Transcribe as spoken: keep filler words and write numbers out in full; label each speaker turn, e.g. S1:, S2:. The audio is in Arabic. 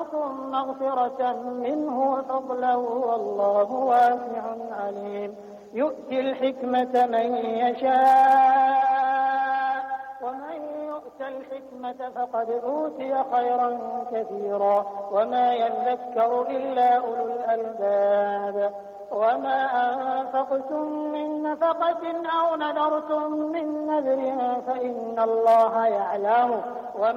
S1: أقرضتم مغفرة منه وفضلا والله واسع عليم يؤتي الحكمة من يشاء ومن يؤت الحكمة فقد أوتي خيرا كثيرا وما يذكر إلا أولو الألباب وما أنفقتم من نفقة أو نذرتم من نذر فإن الله يعلمه